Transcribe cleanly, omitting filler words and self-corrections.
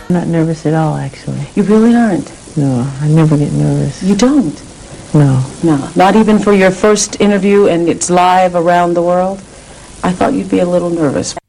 I'm not nervous at all, actually. You really aren't? No, I never get nervous. You don't? No. No, not even for your first interview and it's live around the world? I thought you'd be a little nervous.